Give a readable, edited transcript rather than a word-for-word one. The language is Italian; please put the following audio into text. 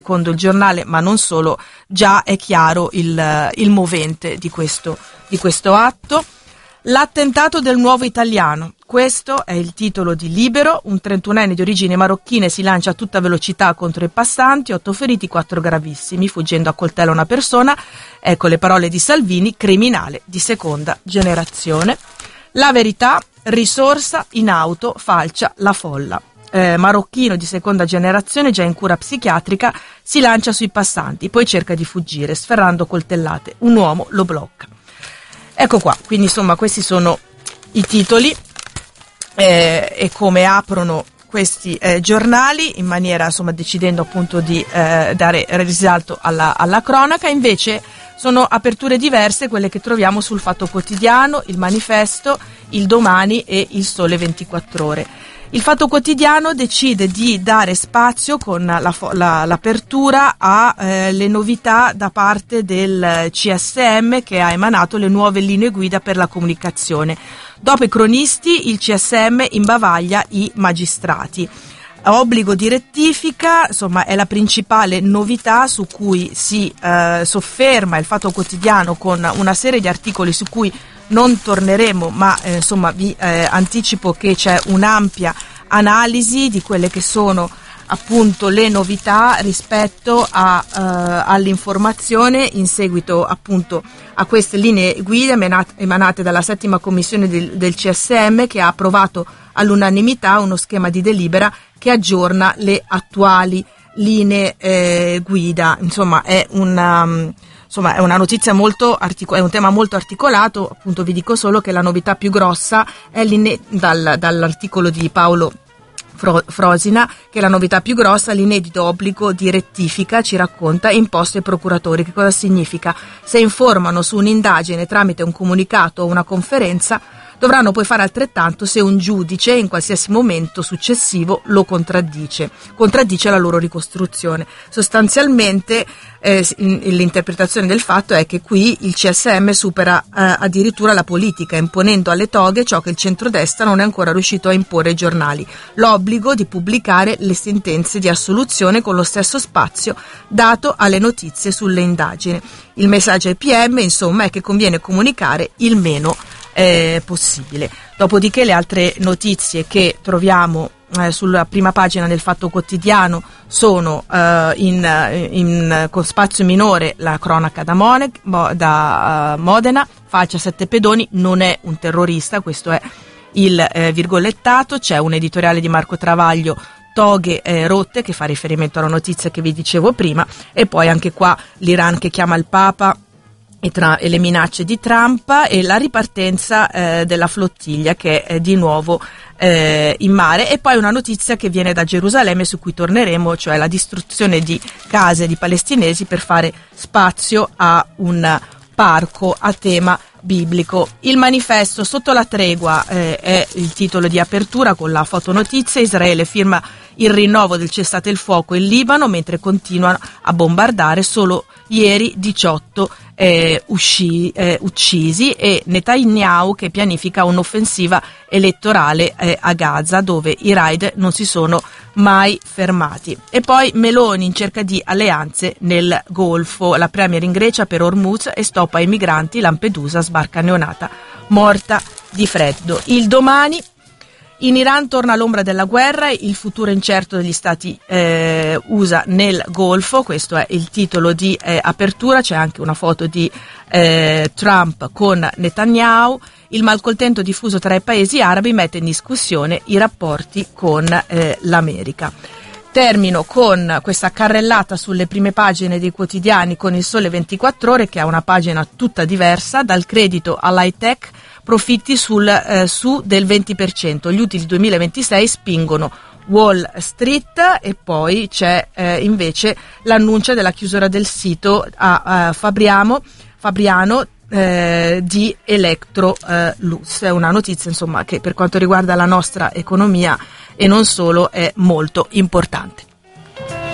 secondo il giornale, ma non solo, già è chiaro il movente di questo atto. L'attentato del nuovo italiano, questo è il titolo di Libero. Un 31enne di origini marocchine si lancia a tutta velocità contro i passanti, 8 feriti, 4 gravissimi, fuggendo a coltello una persona. Ecco le parole di Salvini, criminale di seconda generazione. La Verità, risorsa in auto, falcia la folla. Marocchino di seconda generazione, già in cura psichiatrica, si lancia sui passanti, poi cerca di fuggire, sferrando coltellate. Un uomo lo blocca. Ecco qua, quindi insomma questi sono i titoli e come aprono questi giornali, in maniera insomma decidendo appunto di dare risalto alla cronaca. Invece sono aperture diverse quelle che troviamo sul Fatto Quotidiano, il Manifesto, il Domani e il Sole 24 Ore. Il Fatto Quotidiano decide di dare spazio con l'apertura alle novità da parte del CSM, che ha emanato le nuove linee guida per la comunicazione. Dopo i cronisti, il CSM imbavaglia i magistrati. Obbligo di rettifica, insomma, è la principale novità su cui si sofferma il Fatto Quotidiano, con una serie di articoli su cui non torneremo, ma insomma vi anticipo che c'è un'ampia analisi di quelle che sono appunto le novità rispetto all'informazione in seguito appunto a queste linee guida emanate dalla 7ª commissione del CSM, che ha approvato all'unanimità uno schema di delibera che aggiorna le attuali linee guida. Insomma è una notizia molto è un tema molto articolato. Appunto vi dico solo che la novità più grossa è dall'articolo di Paolo Frosina, che la novità più grossa, l'inedito obbligo di rettifica, ci racconta, imposto ai procuratori. Che cosa significa? Se informano su un'indagine tramite un comunicato o una conferenza, dovranno poi fare altrettanto se un giudice in qualsiasi momento successivo lo contraddice la loro ricostruzione. Sostanzialmente l'interpretazione del fatto è che qui il CSM supera addirittura la politica, imponendo alle toghe ciò che il centrodestra non è ancora riuscito a imporre ai giornali: l'obbligo di pubblicare le sentenze di assoluzione con lo stesso spazio dato alle notizie sulle indagini. Il messaggio ai PM, insomma, è che conviene comunicare il meno possibile. Dopodiché le altre notizie che troviamo sulla prima pagina del Fatto Quotidiano sono con spazio minore la cronaca da Modena, falcia 7 pedoni, non è un terrorista, questo è il virgolettato. C'è un editoriale di Marco Travaglio, toghe rotte, che fa riferimento alla notizia che vi dicevo prima, e poi anche qua l'Iran che chiama il Papa e le minacce di Trump, e la ripartenza della flottiglia che è di nuovo in mare. E poi una notizia che viene da Gerusalemme, su cui torneremo, cioè la distruzione di case di palestinesi per fare spazio a un parco a tema biblico. Il Manifesto, sotto la tregua, è il titolo di apertura, con la fotonotizia. Israele firma il rinnovo del cessate il fuoco in Libano, mentre continuano a bombardare. Solo ieri 18 uccisi, e Netanyahu che pianifica un'offensiva elettorale a Gaza, dove i raid non si sono mai fermati. E poi Meloni in cerca di alleanze nel Golfo, la premier in Grecia per Hormuz e stop ai migranti, Lampedusa sbarca neonata morta di freddo. Il Domani: in Iran torna l'ombra della guerra, il futuro incerto degli stati USA nel Golfo. Questo è il titolo di apertura. C'è anche una foto di Trump con Netanyahu. Il malcontento diffuso tra i paesi arabi mette in discussione i rapporti con l'America. Termino con questa carrellata sulle prime pagine dei quotidiani con il Sole 24 Ore, che ha una pagina tutta diversa: dal credito all'high tech, profitti su del 20%, gli utili 2026 spingono Wall Street. E poi c'è invece l'annuncio della chiusura del sito a Fabriano di Electrolux. È una notizia insomma che per quanto riguarda la nostra economia e non solo è molto importante.